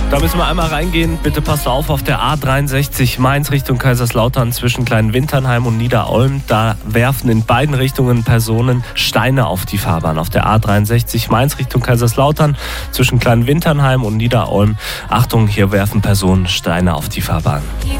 Da müssen wir einmal reingehen. Bitte passt auf der A63 Mainz Richtung Kaiserslautern zwischen Kleinwinternheim und Niederolm. Da werfen in beiden Richtungen Personen Steine auf die Fahrbahn. Auf der A63 Mainz Richtung Kaiserslautern zwischen Kleinwinternheim und Niederolm. Achtung, hier werfen Personen Steine auf die Fahrbahn.